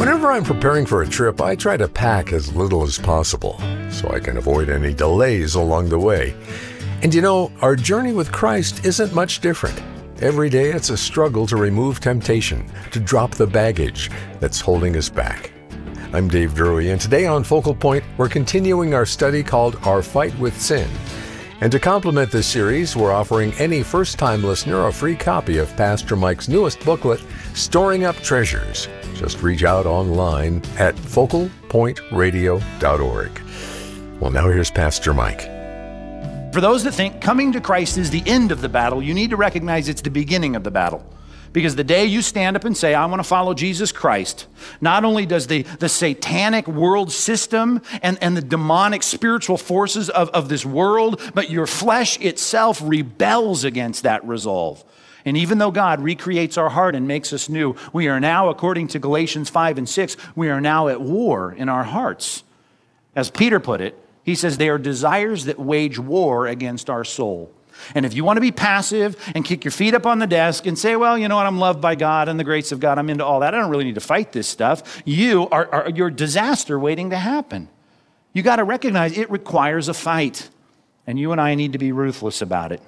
Whenever I'm preparing for a trip, I try to pack as little as possible so I can avoid any delays along the way. And you know, our journey with Christ isn't much different. Every day it's a struggle to remove temptation, to drop the baggage that's holding us back. I'm Dave Drury, and today on Focal Point, we're continuing our study called Our Fight with Sin. And to complement this series, we're offering any first-time listener a free copy of Pastor Mike's newest booklet, Storing Up Treasures. Just reach out online at focalpointradio.org. Well, now here's Pastor Mike. For those that think coming to Christ is the end of the battle, you need to recognize it's the beginning of the battle. Because the day you stand up and say, I want to follow Jesus Christ, not only does the satanic world system and the demonic spiritual forces of this world, but your flesh itself rebels against that resolve. And even though God recreates our heart and makes us new, we are now, according to Galatians 5 and 6, we are now at war in our hearts. As Peter put it, he says, they are desires that wage war against our soul. And if you want to be passive and kick your feet up on the desk and say, well, you know what, I'm loved by God and the grace of God, I'm into all that, I don't really need to fight this stuff, you're disaster waiting to happen. You got to recognize it requires a fight. And you and I need to be ruthless about it.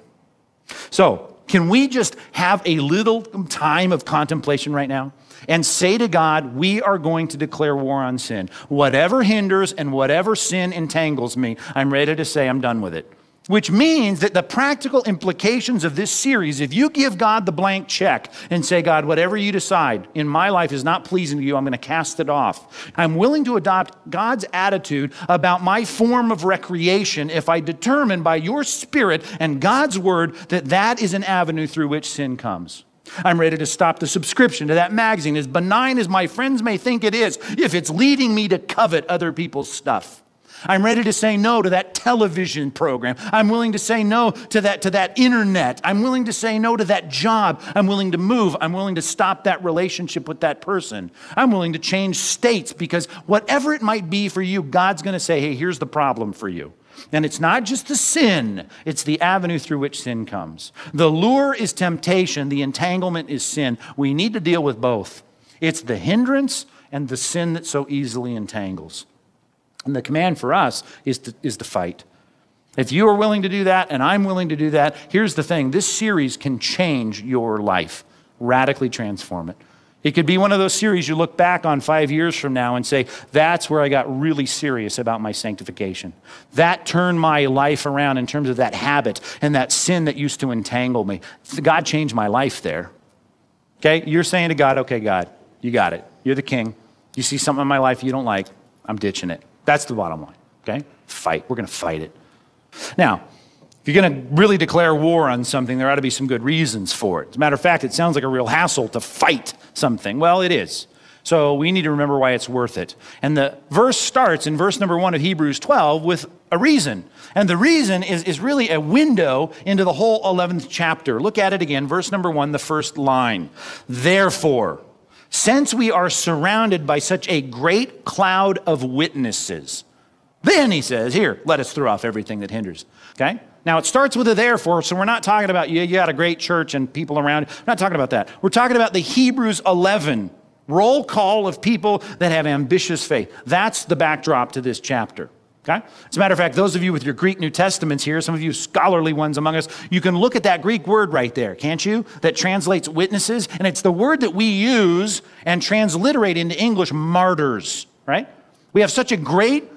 So, can we just have a little time of contemplation right now and say to God, we are going to declare war on sin. Whatever hinders and whatever sin entangles me, I'm ready to say I'm done with it. Which means that the practical implications of this series, if you give God the blank check and say, God, whatever you decide in my life is not pleasing to you, I'm going to cast it off. I'm willing to adopt God's attitude about my form of recreation if I determine by your Spirit and God's word that that is an avenue through which sin comes. I'm ready to stop the subscription to that magazine, as benign as my friends may think it is, if it's leading me to covet other people's stuff. I'm ready to say no to that television program. I'm willing to say no to that internet. I'm willing to say no to that job. I'm willing to move. I'm willing to stop that relationship with that person. I'm willing to change states because whatever it might be for you, God's going to say, hey, here's the problem for you. And it's not just the sin, it's the avenue through which sin comes. The lure is temptation, the entanglement is sin. We need to deal with both. It's the hindrance and the sin that so easily entangles. And the command for us is to fight. If you are willing to do that, and I'm willing to do that, here's the thing. This series can change your life, radically transform it. It could be one of those series you look back on 5 years from now and say, that's where I got really serious about my sanctification. That turned my life around in terms of that habit and that sin that used to entangle me. God changed my life there. Okay? You're saying to God, okay, God, you got it. You're the king. You see something in my life you don't like, I'm ditching it. That's the bottom line, okay? Fight. We're going to fight it. Now, if you're going to really declare war on something, there ought to be some good reasons for it. As a matter of fact, it sounds like a real hassle to fight something. Well, it is. So we need to remember why it's worth it. And the verse starts in verse number 1 of Hebrews 12 with a reason. And the reason is really a window into the whole 11th chapter. Look at it again, verse number 1, the first line. Therefore, since we are surrounded by such a great cloud of witnesses, then he says, here, let us throw off everything that hinders. Okay? Now it starts with a therefore, so we're not talking about you got a great church and people around. We're not talking about that. We're talking about the Hebrews 11 roll call of people that have ambitious faith. That's the backdrop to this chapter. Okay? As a matter of fact, those of you with your Greek New Testaments here, some of you scholarly ones among us, you can look at that Greek word right there, can't you? That translates witnesses, and it's the word that we use and transliterate into English, martyrs, right? We have such a great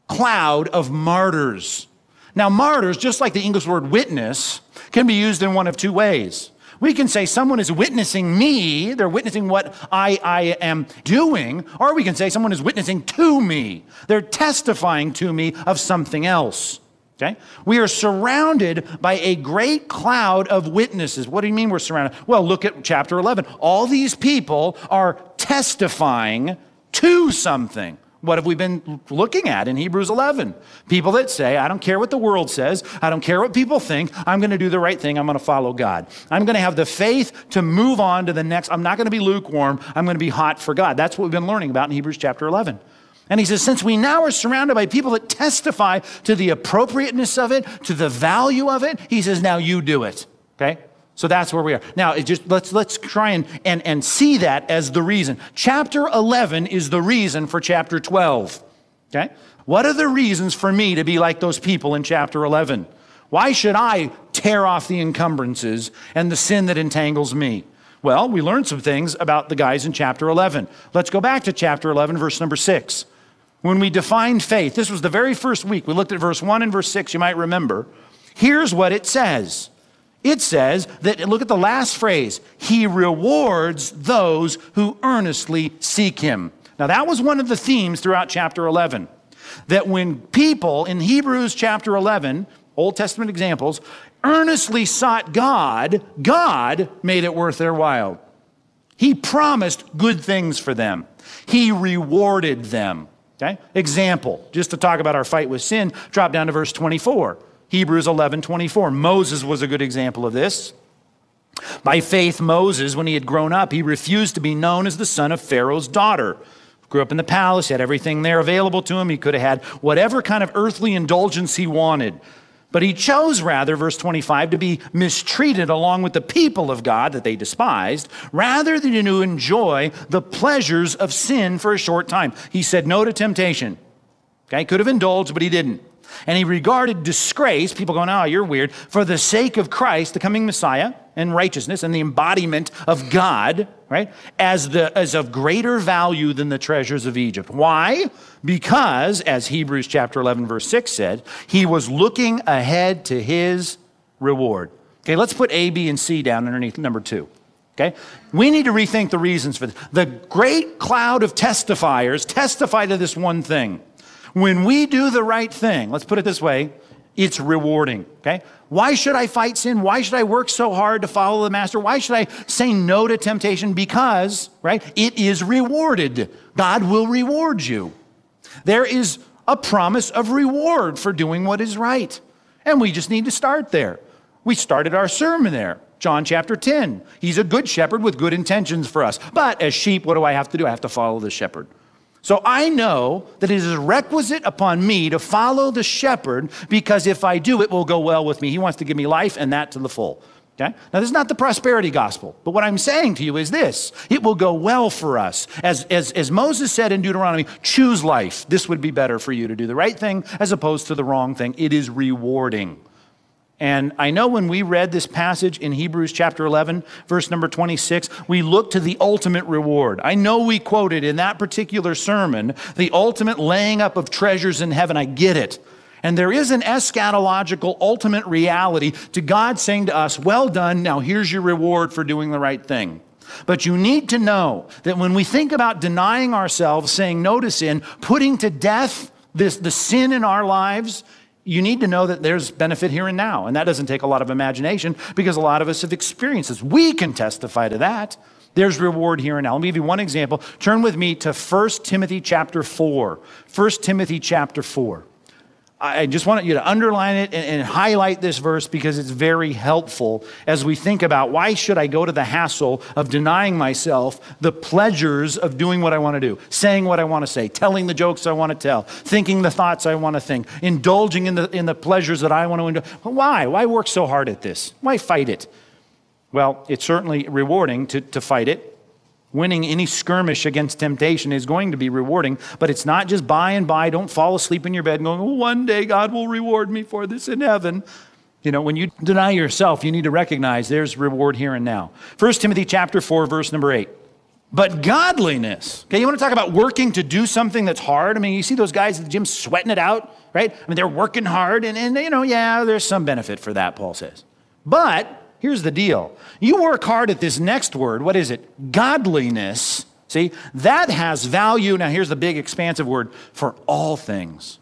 cloud of martyrs. Now, martyrs, just like the English word witness, can be used in one of two ways. We can say someone is witnessing me, they're witnessing what I am doing, or we can say someone is witnessing to me. They're testifying to me of something else. Okay? We are surrounded by a great cloud of witnesses. What do you mean we're surrounded? Well, look at chapter 11. All these people are testifying to something. What have we been looking at in Hebrews 11? People that say, I don't care what the world says. I don't care what people think. I'm going to do the right thing. I'm going to follow God. I'm going to have the faith to move on to the next. I'm not going to be lukewarm. I'm going to be hot for God. That's what we've been learning about in Hebrews chapter 11. And he says, since we now are surrounded by people that testify to the appropriateness of it, to the value of it, he says, now you do it. Okay? So that's where we are. Now, let's try and see that as the reason. Chapter 11 is the reason for chapter 12. Okay? What are the reasons for me to be like those people in chapter 11? Why should I tear off the encumbrances and the sin that entangles me? Well, we learned some things about the guys in chapter 11. Let's go back to chapter 11, verse number 6. When we defined faith, this was the very first week. We looked at verse 1 and verse 6, you might remember. Here's what it says. It says that, look at the last phrase, he rewards those who earnestly seek him. Now that was one of the themes throughout chapter 11, that when people in Hebrews chapter 11, Old Testament examples, earnestly sought God, God made it worth their while. He promised good things for them. He rewarded them. Okay? Example, just to talk about our fight with sin, drop down to verse 24. Hebrews 11:24. Moses was a good example of this. By faith, Moses, when he had grown up, he refused to be known as the son of Pharaoh's daughter. Grew up in the palace, had everything there available to him. He could have had whatever kind of earthly indulgence he wanted. But he chose rather, verse 25, to be mistreated along with the people of God that they despised, rather than to enjoy the pleasures of sin for a short time. He said no to temptation. Okay, could have indulged, but he didn't. And he regarded disgrace, people going, oh, you're weird, for the sake of Christ, the coming Messiah, and righteousness, and the embodiment of God, right, as of greater value than the treasures of Egypt. Why? Because, as Hebrews chapter 11, verse 6 said, he was looking ahead to his reward. Okay, let's put A, B, and C down underneath number 2. Okay? We need to rethink the reasons for this. The great cloud of testifiers testify to this one thing. When we do the right thing, let's put it this way, it's rewarding, okay? Why should I fight sin? Why should I work so hard to follow the master? Why should I say no to temptation? Because, right, it is rewarded. God will reward you. There is a promise of reward for doing what is right. And we just need to start there. We started our sermon there. John chapter 10. He's a good shepherd with good intentions for us. But as sheep, what do I have to do? I have to follow the shepherd. So I know that it is requisite upon me to follow the shepherd, because if I do, it will go well with me. He wants to give me life, and that to the full. Okay? Now, this is not the prosperity gospel, but what I'm saying to you is this. It will go well for us. As Moses said in Deuteronomy, choose life. This would be better for you to do the right thing as opposed to the wrong thing. It is rewarding. And I know when we read this passage in Hebrews chapter 11, verse number 26, we look to the ultimate reward. I know we quoted in that particular sermon the ultimate laying up of treasures in heaven. I get it. And there is an eschatological ultimate reality to God saying to us, well done, now here's your reward for doing the right thing. But you need to know that when we think about denying ourselves, saying no to sin, putting to death the sin in our lives, you need to know that there's benefit here and now. And that doesn't take a lot of imagination, because a lot of us have experienced this. We can testify to that. There's reward here and now. Let me give you one example. Turn with me to 1 Timothy chapter 4. 1 Timothy chapter 4. I just want you to underline it and highlight this verse, because it's very helpful as we think about why should I go to the hassle of denying myself the pleasures of doing what I want to do, saying what I want to say, telling the jokes I want to tell, thinking the thoughts I want to think, indulging in the pleasures that I want to indulge. Why? Why work so hard at this? Why fight it? Well, it's certainly rewarding to fight it. Winning any skirmish against temptation is going to be rewarding, but it's not just by and by. Don't fall asleep in your bed going, oh, one day God will reward me for this in heaven. You know, when you deny yourself, you need to recognize there's reward here and now. 1 Timothy chapter 4, verse number 8. But godliness, okay, you want to talk about working to do something that's hard? I mean, you see those guys at the gym sweating it out, right? I mean, they're working hard, and you know, yeah, there's some benefit for that, Paul says. But here's the deal. You work hard at this next word. What is it? Godliness. See, that has value. Now, here's the big expansive word, for all things.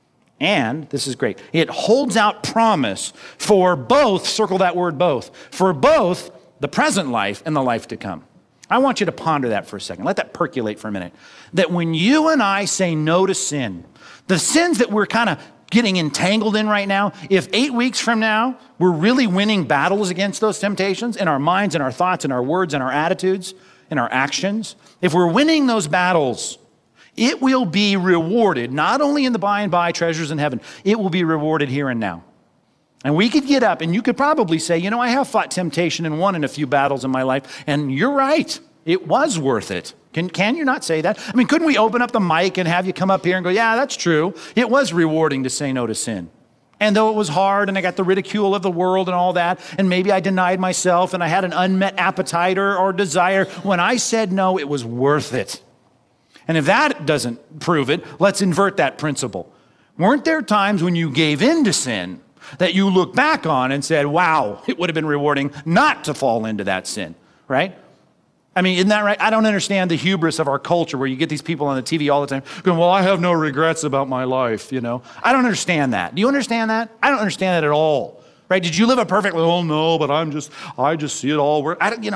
And, this is great, it holds out promise for both, circle that word both, for both the present life and the life to come. I want you to ponder that for a second. Let that percolate for a minute. That when you and I say no to sin, the sins that we're kind of getting entangled in right now, if 8 weeks from now, we're really winning battles against those temptations in our minds and our thoughts and our words and our attitudes and our actions, if we're winning those battles, it will be rewarded, not only in the by and by treasures in heaven, it will be rewarded here and now. And we could get up and you could probably say, you know, I have fought temptation and won in a few battles in my life. And you're right. It was worth it. Can you not say that? I mean, couldn't we open up the mic and have you come up here and go, yeah, that's true. It was rewarding to say no to sin. And though it was hard and I got the ridicule of the world and all that, and maybe I denied myself and I had an unmet appetite or desire, when I said no, it was worth it. And if that doesn't prove it, let's invert that principle. Weren't there times when you gave in to sin that you look back on and said, wow, it would have been rewarding not to fall into that sin, right? I mean, isn't that right? I don't understand the hubris of our culture where you get these people on the TV all the time going, well, I have no regrets about my life, you know. I don't understand that. Do you understand that? I don't understand that at all, right? Did you live a perfect life? Oh, no, but I just see it all.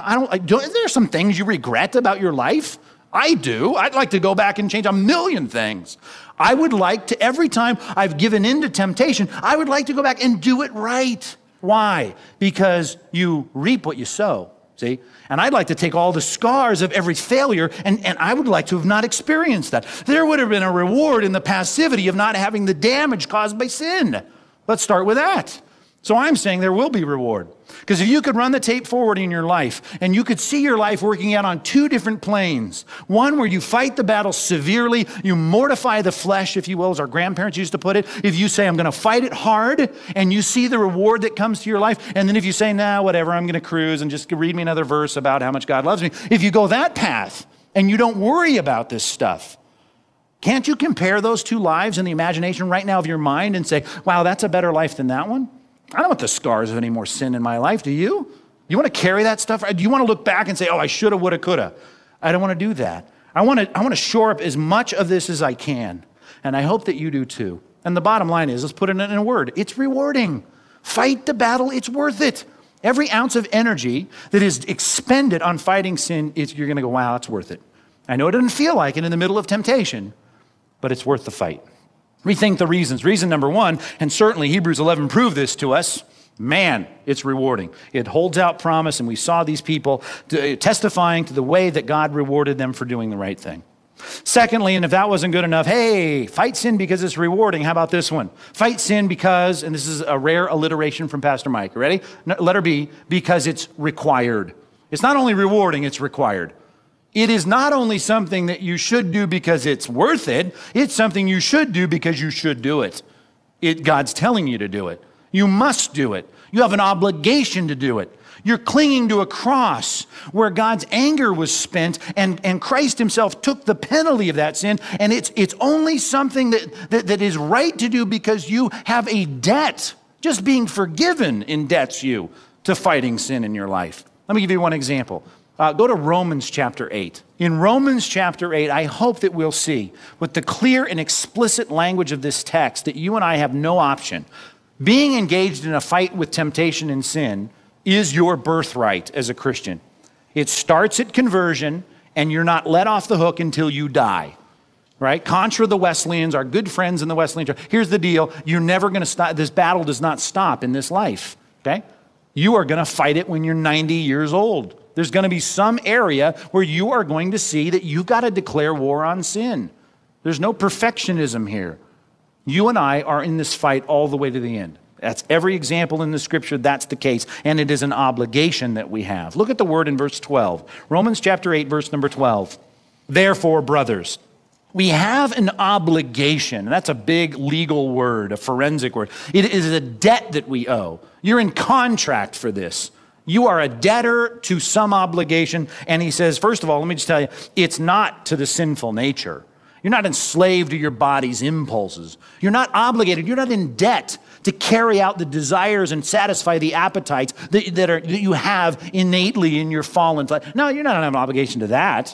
Is there some things you regret about your life? I do. I'd like to go back and change a million things. I would like to, every time I've given in to temptation, I would like to go back and do it right. Why? Because you reap what you sow, see? And I'd like to take all the scars of every failure, and I would like to have not experienced that. There would have been a reward in the passivity of not having the damage caused by sin. Let's start with that. So I'm saying there will be reward. Because if you could run the tape forward in your life and you could see your life working out on two different planes, one where you fight the battle severely, you mortify the flesh, if you will, as our grandparents used to put it. If you say, I'm going to fight it hard, and you see the reward that comes to your life, and then if you say, nah, whatever, I'm going to cruise and just read me another verse about how much God loves me. If you go that path and you don't worry about this stuff, can't you compare those two lives in the imagination right now of your mind and say, wow, that's a better life than that one? I don't want the scars of any more sin in my life. Do you? You want to carry that stuff? Do you want to look back and say, oh, I shoulda, woulda, coulda? I don't want to do that. I want to shore up as much of this as I can. And I hope that you do too. And the bottom line is, let's put it in a word. It's rewarding. Fight the battle. It's worth it. Every ounce of energy that is expended on fighting sin, you're going to go, wow, it's worth it. I know it doesn't feel like it in the middle of temptation, but it's worth the fight. Rethink the reasons. Reason number one, and certainly Hebrews 11 proved this to us, man, it's rewarding. It holds out promise, and we saw these people testifying to the way that God rewarded them for doing the right thing. Secondly, and if that wasn't good enough, hey, fight sin because it's rewarding. How about this one? Fight sin because, and this is a rare alliteration from Pastor Mike. Ready? Letter B, because it's required. It's not only rewarding, it's required. It is not only something that you should do because it's worth it, it's something you should do because you should do it. God's telling you to do it. You must do it. You have an obligation to do it. You're clinging to a cross where God's anger was spent and Christ himself took the penalty of that sin, and it's only something that is right to do because you have a debt. Just being forgiven indebts you to fighting sin in your life. Let me give you one example. Go to Romans chapter 8. In Romans chapter 8, I hope that we'll see with the clear and explicit language of this text that you and I have no option. Being engaged in a fight with temptation and sin is your birthright as a Christian. It starts at conversion, and you're not let off the hook until you die. Right? Contra the Wesleyans, our good friends in the Wesleyan Church. Here's the deal. You're never going to stop. This battle does not stop in this life. Okay? You are going to fight it when you're 90 years old. There's going to be some area where you are going to see that you've got to declare war on sin. There's no perfectionism here. You and I are in this fight all the way to the end. That's every example in the scripture, that's the case. And it is an obligation that we have. Look at the word in verse 12. Romans chapter 8, verse number 12. Therefore, brothers, we have an obligation. And that's a big legal word, a forensic word. It is a debt that we owe. You're in contract for this. You are a debtor to some obligation. And he says, first of all, let me just tell you, it's not to the sinful nature. You're not enslaved to your body's impulses. You're not obligated. You're not in debt to carry out the desires and satisfy the appetites that you have innately in your fallen flesh. No, you're not under an obligation to that,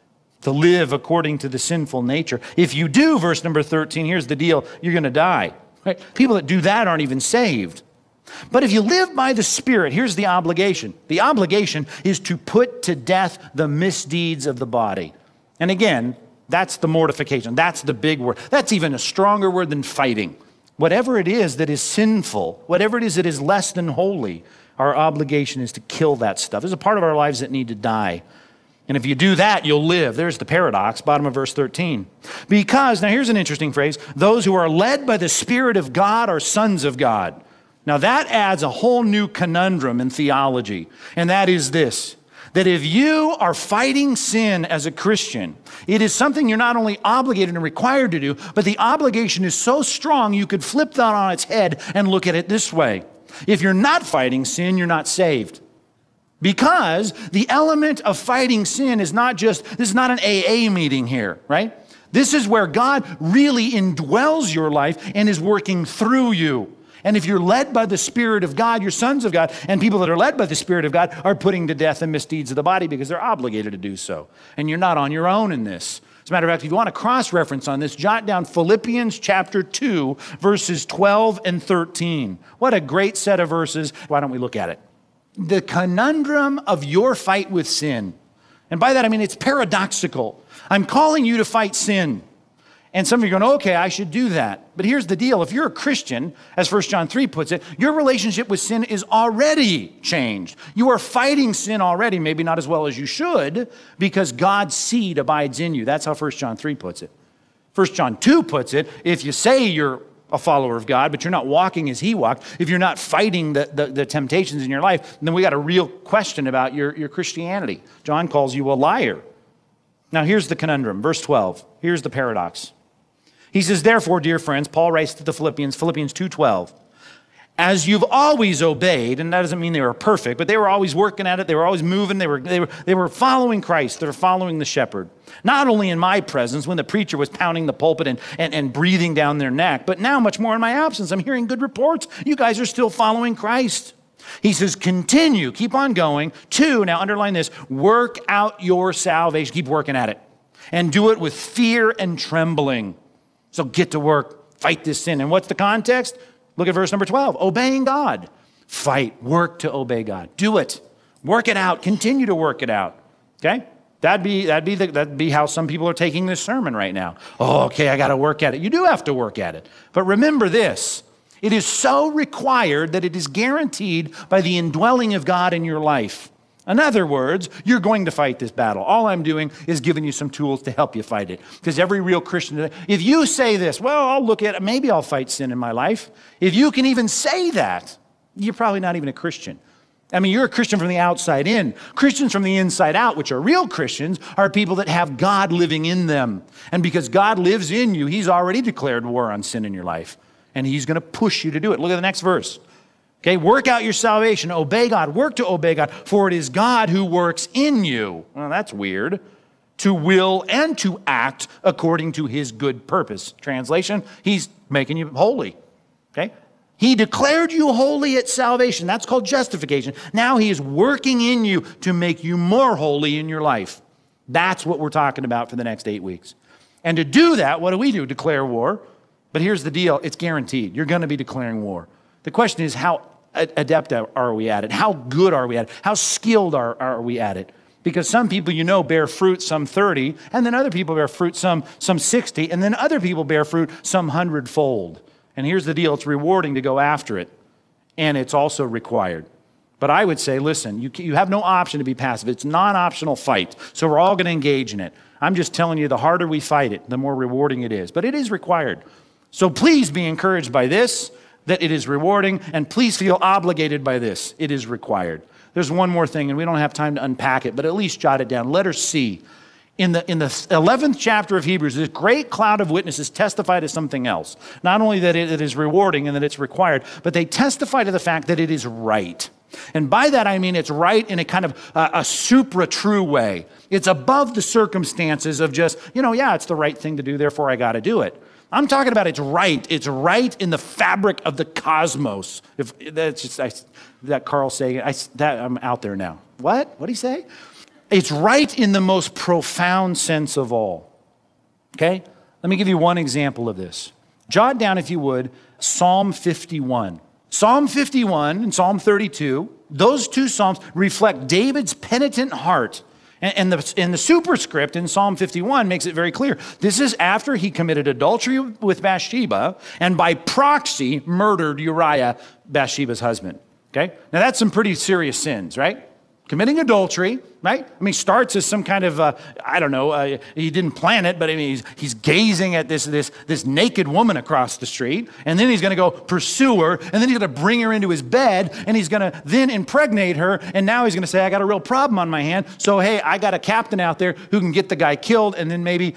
to live according to the sinful nature. If you do, verse number 13, here's the deal, you're going to die. Right? People that do that aren't even saved. But if you live by the Spirit, here's the obligation. The obligation is to put to death the misdeeds of the body. And again, that's the mortification. That's the big word. That's even a stronger word than fighting. Whatever it is that is sinful, whatever it is that is less than holy, our obligation is to kill that stuff. There's a part of our lives that need to die. And if you do that, you'll live. There's the paradox, bottom of verse 13. Because, now here's an interesting phrase, those who are led by the Spirit of God are sons of God. Now that adds a whole new conundrum in theology, and that is this, that if you are fighting sin as a Christian, it is something you're not only obligated and required to do, but the obligation is so strong you could flip that on its head and look at it this way. If you're not fighting sin, you're not saved. Because the element of fighting sin is not just, this is not an AA meeting here, right? This is where God really indwells your life and is working through you. And if you're led by the Spirit of God, you're sons of God, and people that are led by the Spirit of God are putting to death the misdeeds of the body because they're obligated to do so. And you're not on your own in this. As a matter of fact, if you want a cross-reference on this, jot down Philippians chapter 2, verses 12 and 13. What a great set of verses. Why don't we look at it? The conundrum of your fight with sin. And by that, I mean it's paradoxical. I'm calling you to fight sin. And some of you are going, okay, I should do that. But here's the deal. If you're a Christian, as 1 John 3 puts it, your relationship with sin is already changed. You are fighting sin already, maybe not as well as you should, because God's seed abides in you. That's how 1 John 3 puts it. 1 John 2 puts it, if you say you're a follower of God, but you're not walking as he walked, if you're not fighting the temptations in your life, then we got a real question about your Christianity. John calls you a liar. Now here's the conundrum, verse 12. Here's the paradox. He says, therefore, dear friends, Paul writes to the Philippians 2:12, as you've always obeyed, and that doesn't mean they were perfect, but they were always working at it, they were always moving, they were following Christ, they were following the shepherd. Not only in my presence, when the preacher was pounding the pulpit and breathing down their neck, but now much more in my absence. I'm hearing good reports. You guys are still following Christ. He says, continue, keep on going. 2, now underline this, work out your salvation. Keep working at it. And do it with fear and trembling. So get to work, fight this sin. And what's the context? Look at verse number 12, obeying God. Fight, work to obey God. Do it. Work it out. Continue to work it out. Okay? That'd be how some people are taking this sermon right now. Oh, okay, I got to work at it. You do have to work at it. But remember this, it is so required that it is guaranteed by the indwelling of God in your life. In other words, you're going to fight this battle. All I'm doing is giving you some tools to help you fight it. Because every real Christian, if you say this, well, I'll look at it, maybe I'll fight sin in my life. If you can even say that, you're probably not even a Christian. I mean, you're a Christian from the outside in. Christians from the inside out, which are real Christians, are people that have God living in them. And because God lives in you, he's already declared war on sin in your life. And he's going to push you to do it. Look at the next verse. Okay, work out your salvation, obey God, work to obey God, for it is God who works in you. Well, that's weird. To will and to act according to his good purpose. Translation, he's making you holy. Okay? He declared you holy at salvation. That's called justification. Now he is working in you to make you more holy in your life. That's what we're talking about for the next 8 weeks. And to do that, what do? Declare war. But here's the deal. It's guaranteed. You're going to be declaring war. The question is, how adept are we at it? How good are we at it? How skilled are we at it? Because some people, bear fruit, some 30, and then other people bear fruit, some 60, and then other people bear fruit, some 100-fold. And here's the deal. It's rewarding to go after it, and it's also required. But I would say, listen, you have no option to be passive. It's a non-optional fight, so we're all going to engage in it. I'm just telling you, the harder we fight it, the more rewarding it is. But it is required. So please be encouraged by this, that it is rewarding, and please feel obligated by this. It is required. There's one more thing, and we don't have time to unpack it, but at least jot it down. Letter C. In the 11th chapter of Hebrews, this great cloud of witnesses testify to something else. Not only that it is rewarding and that it's required, but they testify to the fact that it is right. And by that, I mean it's right in a kind of a supra-true way. It's above the circumstances of just, it's the right thing to do, therefore I got to do it. I'm talking about it's right. It's right in the fabric of the cosmos. If that's just that Carl saying, I'm out there now. What? What'd he say? It's right in the most profound sense of all. Okay? Let me give you one example of this. Jot down, if you would, Psalm 51. Psalm 51 and Psalm 32, those two psalms reflect David's penitent heart. And the superscript in Psalm 51 makes it very clear. This is after he committed adultery with Bathsheba and by proxy murdered Uriah, Bathsheba's husband. Okay? Now that's some pretty serious sins, right? committing adultery, right? I mean, starts as some kind of, he didn't plan it, but I mean, he's gazing at this naked woman across the street, and then he's going to go pursue her, and then he's going to bring her into his bed, and he's going to then impregnate her, and now he's going to say, I got a real problem on my hand, so hey, I got a captain out there who can get the guy killed, and then maybe,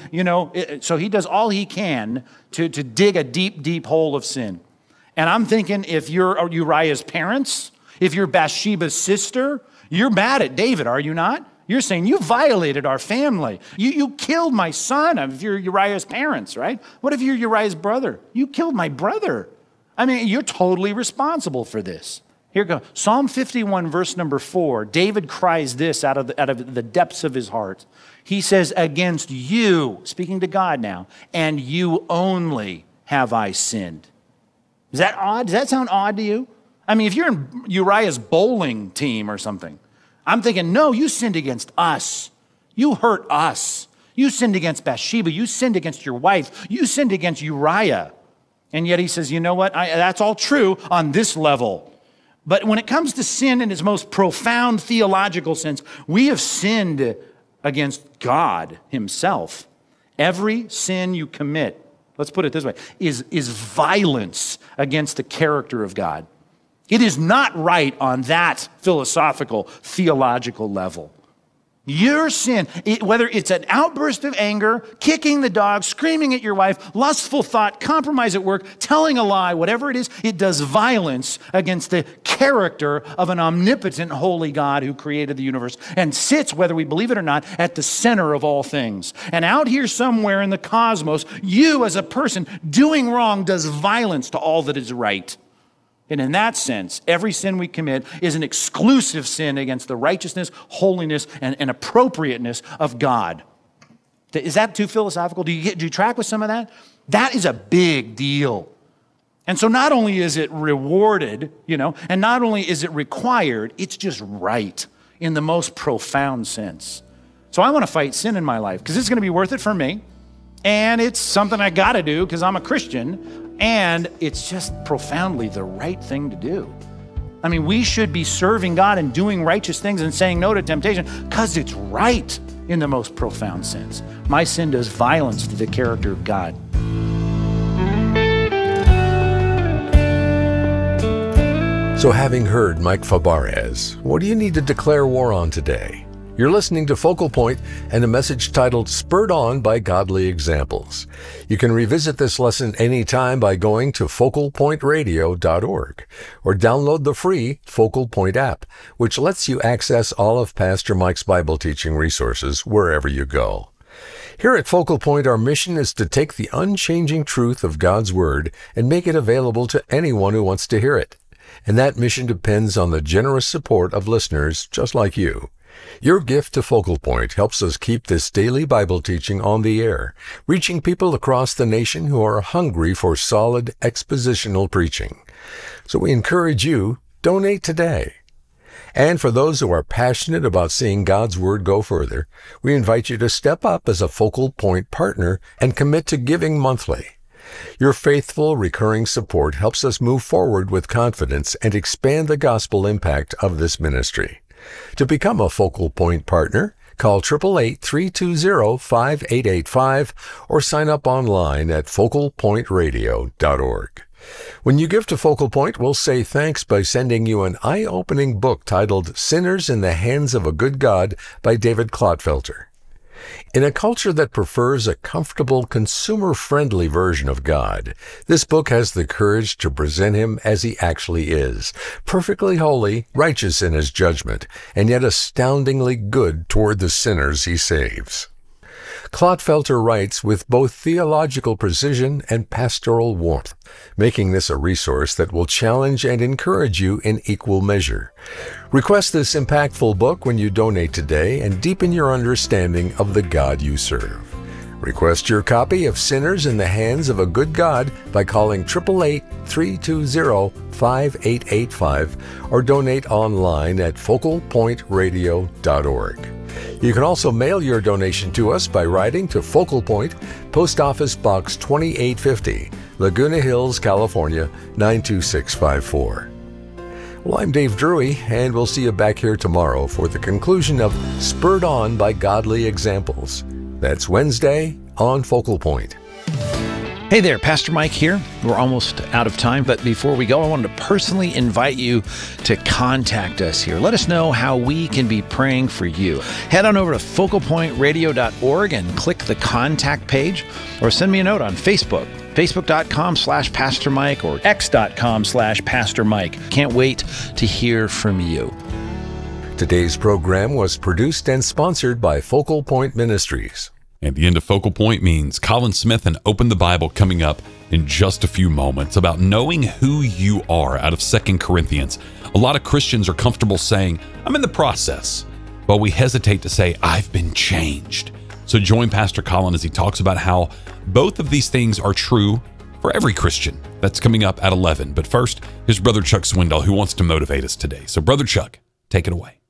so he does all he can to dig a deep, deep hole of sin. And I'm thinking, if you're Uriah's parents, if you're Bathsheba's sister, you're mad at David, are you not? You're saying, you violated our family. You killed my son if you're Uriah's parents, right? What if you're Uriah's brother? You killed my brother. I mean, you're totally responsible for this. Here goes. Psalm 51, verse number 4. David cries this out of the depths of his heart. He says, against you, speaking to God now, and you only have I sinned. Is that odd? Does that sound odd to you? I mean, if you're in Uriah's bowling team or something, I'm thinking, no, you sinned against us. You hurt us. You sinned against Bathsheba. You sinned against your wife. You sinned against Uriah. And yet he says, you know what? That's all true on this level. But when it comes to sin in its most profound theological sense, we have sinned against God himself. Every sin you commit, let's put it this way, is violence against the character of God. It is not right on that philosophical, theological level. Your sin, whether it's an outburst of anger, kicking the dog, screaming at your wife, lustful thought, compromise at work, telling a lie, whatever it is, it does violence against the character of an omnipotent, holy God who created the universe and sits, whether we believe it or not, at the center of all things. And out here somewhere in the cosmos, you as a person doing wrong does violence to all that is right. And in that sense, every sin we commit is an exclusive sin against the righteousness, holiness, and appropriateness of God. Is that too philosophical? Do you track with some of that? That is a big deal. And so not only is it rewarded, and not only is it required, it's just right in the most profound sense. So I want to fight sin in my life because it's going to be worth it for me. And it's something I got to do because I'm a Christian. And it's just profoundly the right thing to do. I mean, we should be serving God and doing righteous things and saying no to temptation because it's right in the most profound sense. My sin does violence to the character of God. So having heard Mike Fabarez, what do you need to declare war on today? You're listening to Focal Point and a message titled Spurred On by Godly Examples. You can revisit this lesson anytime by going to focalpointradio.org or download the free Focal Point app, which lets you access all of Pastor Mike's Bible teaching resources wherever you go. Here at Focal Point, our mission is to take the unchanging truth of God's Word and make it available to anyone who wants to hear it. And that mission depends on the generous support of listeners just like you. Your gift to Focal Point helps us keep this daily Bible teaching on the air, reaching people across the nation who are hungry for solid expositional preaching. So we encourage you, donate today. And for those who are passionate about seeing God's Word go further, we invite you to step up as a Focal Point partner and commit to giving monthly. Your faithful, recurring support helps us move forward with confidence and expand the gospel impact of this ministry. To become a Focal Point partner, call 888-320-5885 or sign up online at focalpointradio.org. When you give to Focal Point, we'll say thanks by sending you an eye-opening book titled Sinners in the Hands of a Good God by David Clotfelter. In a culture that prefers a comfortable, consumer-friendly version of God, this book has the courage to present him as he actually is, perfectly holy, righteous in his judgment, and yet astoundingly good toward the sinners he saves. Clotfelter writes with both theological precision and pastoral warmth, making this a resource that will challenge and encourage you in equal measure. Request this impactful book when you donate today and deepen your understanding of the God you serve. Request your copy of Sinners in the Hands of a Good God by calling 888-320-5885 or donate online at focalpointradio.org. You can also mail your donation to us by writing to Focal Point, Post Office Box 2850, Laguna Hills, California, 92654. Well, I'm Dave Drury, and we'll see you back here tomorrow for the conclusion of Spurred On by Godly Examples. That's Wednesday on Focal Point. Hey there, Pastor Mike here. We're almost out of time, but before we go, I wanted to personally invite you to contact us here. Let us know how we can be praying for you. Head on over to focalpointradio.org and click the contact page, or send me a note on Facebook, facebook.com/Pastor Mike or x.com/Pastor Mike. Can't wait to hear from you. Today's program was produced and sponsored by Focal Point Ministries. And the end of Focal Point means Colin Smith and Open the Bible coming up in just a few moments about knowing who you are out of 2 Corinthians. A lot of Christians are comfortable saying, I'm in the process, but we hesitate to say, I've been changed. So join Pastor Colin as he talks about how both of these things are true for every Christian. That's coming up at 11. But first, here's Brother Chuck Swindoll, who wants to motivate us today. So Brother Chuck, take it away.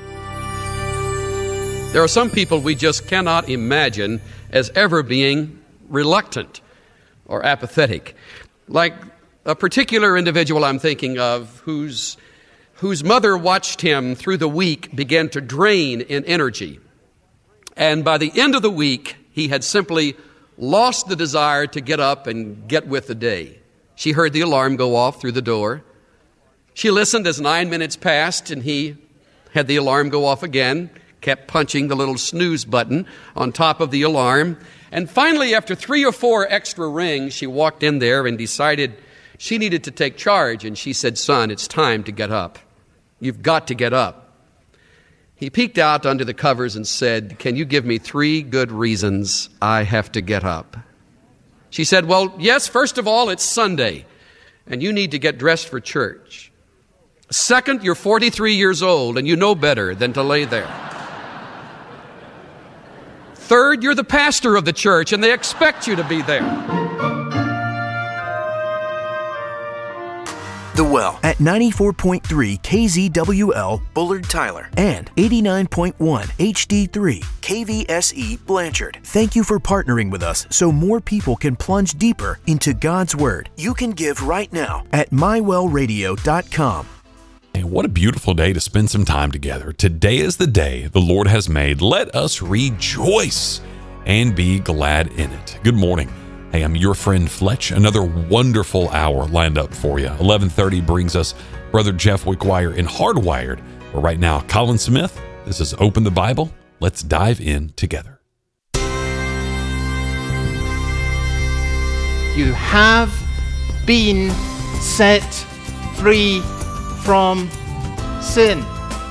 There are some people we just cannot imagine as ever being reluctant or apathetic. Like a particular individual I'm thinking of whose mother watched him through the week begin to drain in energy. And by the end of the week, he had simply lost the desire to get up and get with the day. She heard the alarm go off through the door. She listened as 9 minutes passed, and he had the alarm go off again, kept punching the little snooze button on top of the alarm. And finally, after 3 or 4 extra rings, she walked in there and decided she needed to take charge. And she said, son, it's time to get up. You've got to get up. He peeked out under the covers and said, can you give me 3 good reasons I have to get up? She said, well, yes, first of all, it's Sunday, and you need to get dressed for church. Second, you're 43 years old, and you know better than to lay there. Third, you're the pastor of the church, and they expect you to be there. The Well at 94.3 KZWL Bullard Tyler and 89.1 HD3 KVSE Blanchard. Thank you for partnering with us so more people can plunge deeper into God's Word. You can give right now at mywellradio.com. And what a beautiful day to spend some time together. Today is the day the Lord has made. Let us rejoice and be glad in it. Good morning. Hey, I'm your friend Fletch. Another wonderful hour lined up for you. 11:30 brings us Brother Jeff Wickwire in Hardwired. But right now, Colin Smith, this is Open the Bible. Let's dive in together. You have been set free from sin.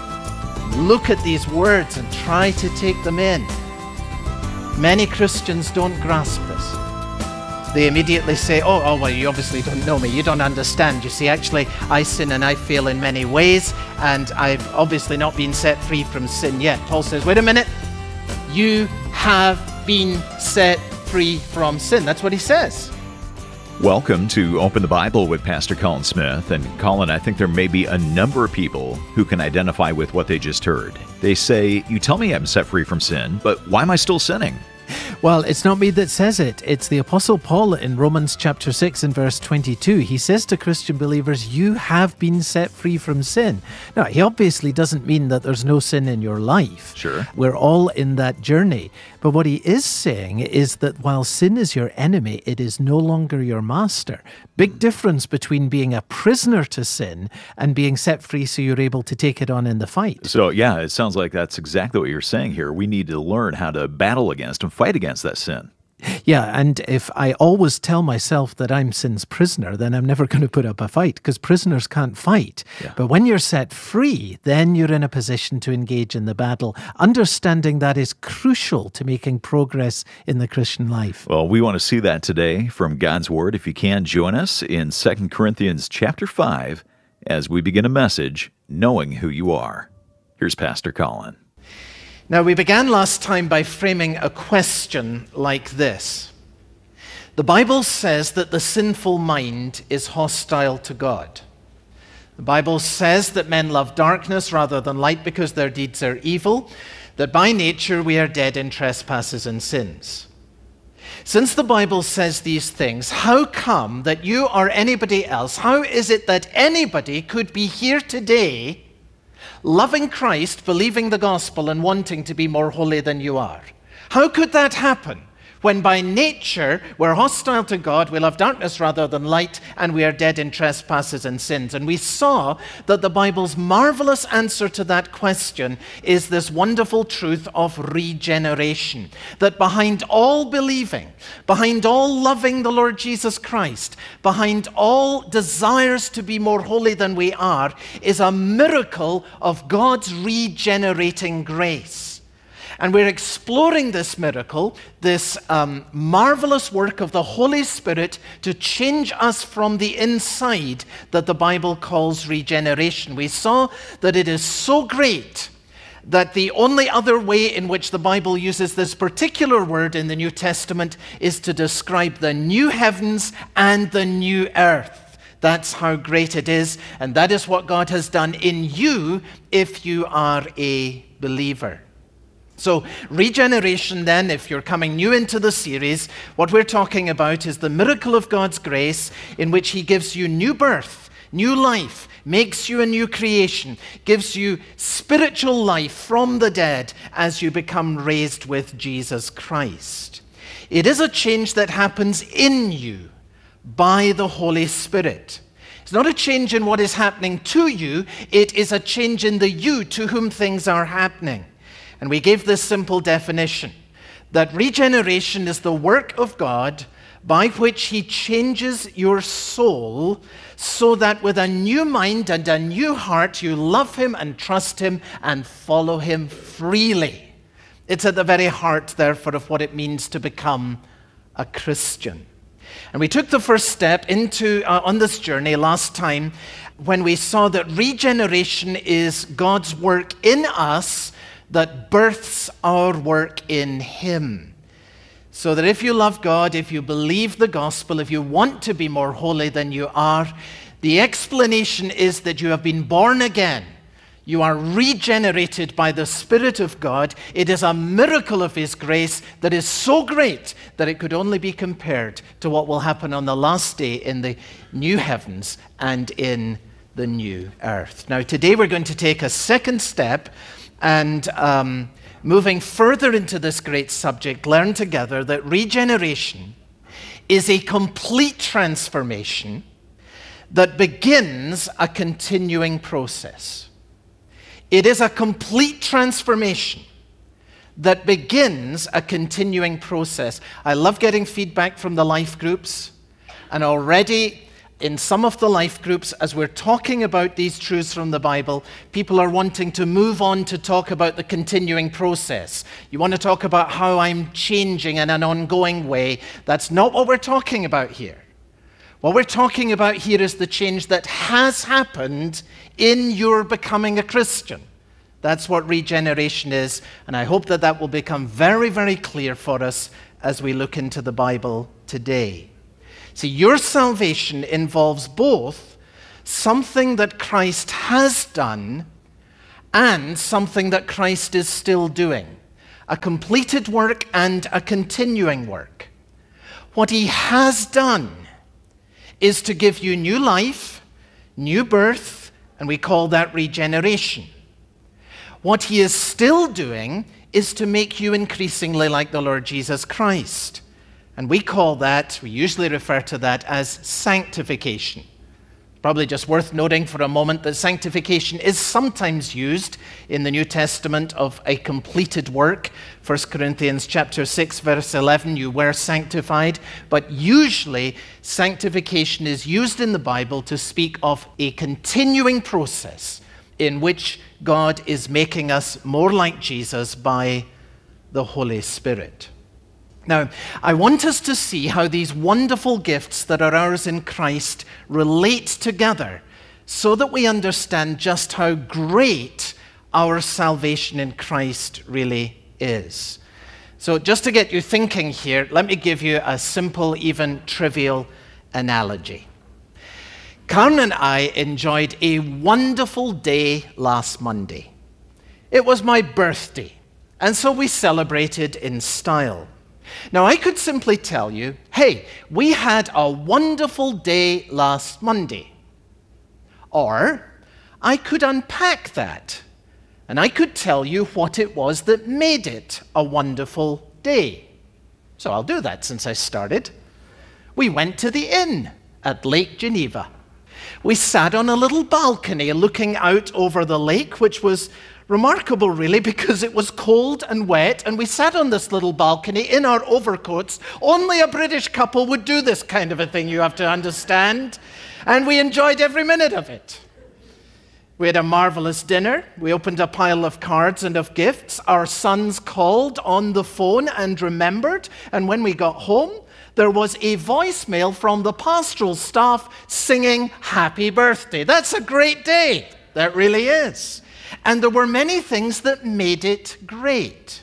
Look at these words and try to take them in. Many Christians don't grasp this. They immediately say, oh, well, you obviously don't know me. You don't understand. You see, actually, I sin and I fail in many ways, and I've obviously not been set free from sin yet. Paul says, wait a minute. You have been set free from sin. That's what he says. Welcome to Open the Bible with Pastor Colin Smith. And Colin, I think there may be a number of people who can identify with what they just heard. They say, you tell me I'm set free from sin, but why am I still sinning? Well, it's not me that says it. It's the Apostle Paul in Romans chapter 6 and verse 22. He says to Christian believers, you have been set free from sin. Now, he obviously doesn't mean that there's no sin in your life. Sure. We're all in that journey. But what he is saying is that while sin is your enemy, it is no longer your master. Big difference between being a prisoner to sin and being set free so you're able to take it on in the fight. So, yeah, it sounds like that's exactly what you're saying here. We need to learn how to battle against and fight against that sin. Yeah, and if I always tell myself that I'm sin's prisoner, then I'm never going to put up a fight, because prisoners can't fight. Yeah. But when you're set free, then you're in a position to engage in the battle. Understanding that is crucial to making progress in the Christian life. Well, we want to see that today from God's Word. If you can, join us in 2 Corinthians chapter 5 as we begin a message, Knowing Who You Are. Here's Pastor Colin. Now, we began last time by framing a question like this. The Bible says that the sinful mind is hostile to God. The Bible says that men love darkness rather than light because their deeds are evil, that by nature we are dead in trespasses and sins. Since the Bible says these things, how come that you or anybody else, how is it that anybody could be here today loving Christ, believing the gospel, and wanting to be more holy than you are? How could that happen when by nature we're hostile to God, we love darkness rather than light, and we are dead in trespasses and sins? And we saw that the Bible's marvelous answer to that question is this wonderful truth of regeneration. That behind all believing, behind all loving the Lord Jesus Christ, behind all desires to be more holy than we are, is a miracle of God's regenerating grace. And we're exploring this miracle, this marvelous work of the Holy Spirit to change us from the inside that the Bible calls regeneration. We saw that it is so great that the only other way in which the Bible uses this particular word in the New Testament is to describe the new heavens and the new earth. That's how great it is, and that is what God has done in you if you are a believer. So regeneration then, if you're coming new into the series, what we're talking about is the miracle of God's grace in which he gives you new birth, new life, makes you a new creation, gives you spiritual life from the dead as you become raised with Jesus Christ. It is a change that happens in you by the Holy Spirit. It's not a change in what is happening to you, it is a change in the you to whom things are happening. And we gave this simple definition, that regeneration is the work of God by which he changes your soul so that with a new mind and a new heart, you love him and trust him and follow him freely. It's at the very heart, therefore, of what it means to become a Christian. And we took the first step on this journey last time when we saw that regeneration is God's work in us that births our work in him. So that if you love God, if you believe the gospel, if you want to be more holy than you are, the explanation is that you have been born again. You are regenerated by the Spirit of God. It is a miracle of his grace that is so great that it could only be compared to what will happen on the last day in the new heavens and in the new earth. Now, today we're going to take a second step and moving further into this great subject, learn together that regeneration is a complete transformation that begins a continuing process. It is a complete transformation that begins a continuing process. I love getting feedback from the life groups, and already in some of the life groups, as we're talking about these truths from the Bible, people are wanting to move on to talk about the continuing process. You want to talk about how I'm changing in an ongoing way. That's not what we're talking about here. What we're talking about here is the change that has happened in your becoming a Christian. That's what regeneration is, and I hope that that will become very, very clear for us as we look into the Bible today. See, your salvation involves both something that Christ has done and something that Christ is still doing. A completed work and a continuing work. What he has done is to give you new life, new birth, and we call that regeneration. What he is still doing is to make you increasingly like the Lord Jesus Christ. And we usually refer to that as sanctification. Probably just worth noting for a moment that sanctification is sometimes used in the New Testament of a completed work. 1 Corinthians chapter 6, verse 11, you were sanctified. But usually, sanctification is used in the Bible to speak of a continuing process in which God is making us more like Jesus by the Holy Spirit. Now, I want us to see how these wonderful gifts that are ours in Christ relate together so that we understand just how great our salvation in Christ really is. So just to get you thinking here, let me give you a simple, even trivial analogy. Karen and I enjoyed a wonderful day last Monday. It was my birthday, and so we celebrated in style. Now, I could simply tell you, hey, we had a wonderful day last Monday. Or I could unpack that, and I could tell you what it was that made it a wonderful day. So I'll do that since I started. We went to the inn at Lake Geneva. We sat on a little balcony looking out over the lake, which was remarkable, really, because it was cold and wet, and we sat on this little balcony in our overcoats. Only a British couple would do this kind of a thing, you have to understand. And we enjoyed every minute of it. We had a marvelous dinner. We opened a pile of cards and of gifts. Our sons called on the phone and remembered, and when we got home, there was a voicemail from the pastoral staff singing happy birthday. That's a great day. That really is. And there were many things that made it great.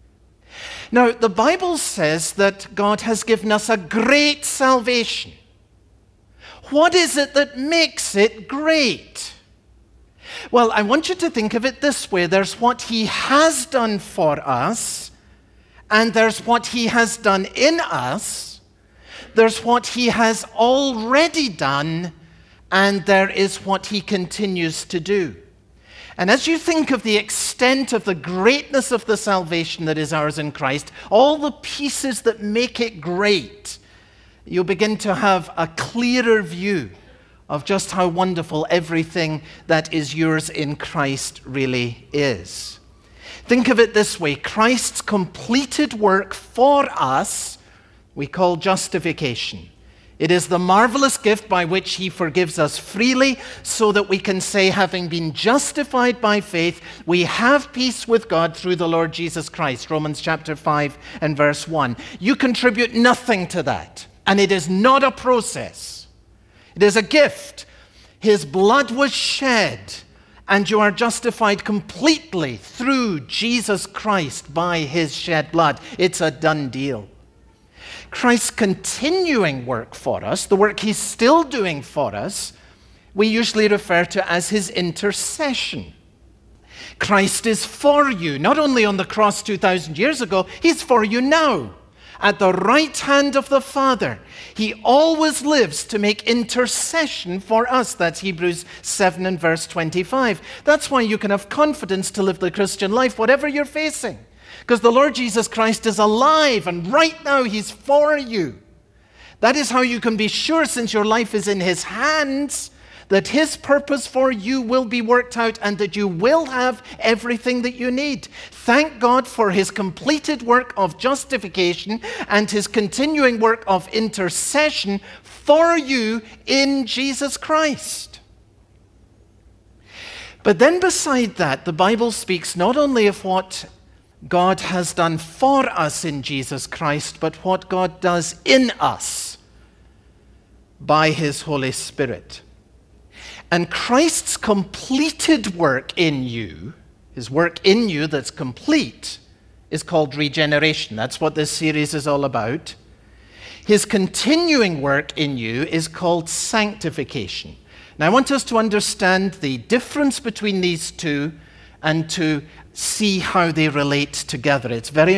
Now, the Bible says that God has given us a great salvation. What is it that makes it great? Well, I want you to think of it this way. There's what He has done for us, and there's what He has done in us. There's what He has already done, and there is what He continues to do. And as you think of the extent of the greatness of the salvation that is ours in Christ, all the pieces that make it great, you'll begin to have a clearer view of just how wonderful everything that is yours in Christ really is. Think of it this way. Christ's completed work for us we call justification. It is the marvelous gift by which He forgives us freely so that we can say, having been justified by faith, we have peace with God through the Lord Jesus Christ. Romans chapter 5 and verse 1. You contribute nothing to that, and it is not a process. It is a gift. His blood was shed, and you are justified completely through Jesus Christ by His shed blood. It's a done deal. Christ's continuing work for us, the work He's still doing for us, we usually refer to as His intercession. Christ is for you, not only on the cross 2,000 years ago, He's for you now. At the right hand of the Father, He always lives to make intercession for us. That's Hebrews 7 and verse 25. That's why you can have confidence to live the Christian life, whatever you're facing. Because the Lord Jesus Christ is alive, and right now He's for you. That is how you can be sure, since your life is in His hands, that His purpose for you will be worked out and that you will have everything that you need. Thank God for His completed work of justification and His continuing work of intercession for you in Jesus Christ. But then beside that, the Bible speaks not only of what God has done for us in Jesus Christ, but what God does in us by His Holy Spirit. And Christ's completed work in you, His work in you that's complete, is called regeneration. That's what this series is all about. His continuing work in you is called sanctification. Now, I want us to understand the difference between these two and to see how they relate together. It's very